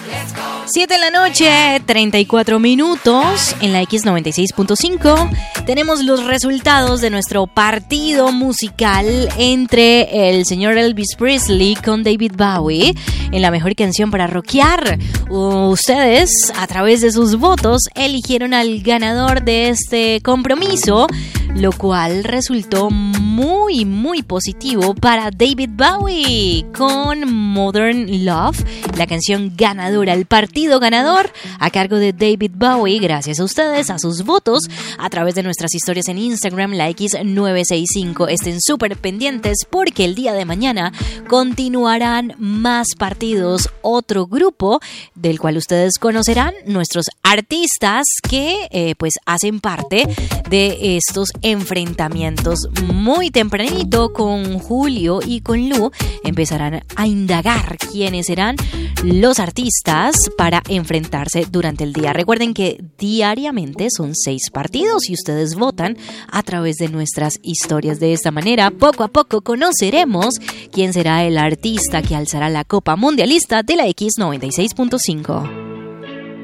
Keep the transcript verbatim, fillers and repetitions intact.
siete de la noche, treinta y cuatro minutos en la X noventa y seis punto cinco. Tenemos los resultados de nuestro partido musical entre el señor Elvis Presley con David Bowie en la mejor canción para rockear. Ustedes, a través de sus votos, eligieron al ganador de este compromiso, lo cual resultó muy, muy positivo para David Bowie con Modern Love, la canción ganadora, el partido ganador a cargo de David Bowie. Gracias a ustedes, a sus votos, a través de nuestras historias en Instagram, la X novecientos sesenta y cinco. Estén súper pendientes porque el día de mañana continuarán más partidos, otro grupo del cual ustedes conocerán, nuestros artistas que eh, pues hacen parte de estos enfrentamientos. Muy tempranito con Julio y con Lu empezarán a indagar quiénes serán los artistas para enfrentarse durante el día. Recuerden que diariamente son seis partidos y ustedes votan a través de nuestras historias. De esta manera, poco a poco conoceremos quién será el artista que alzará la Copa Mundialista de la X noventa y seis punto cinco.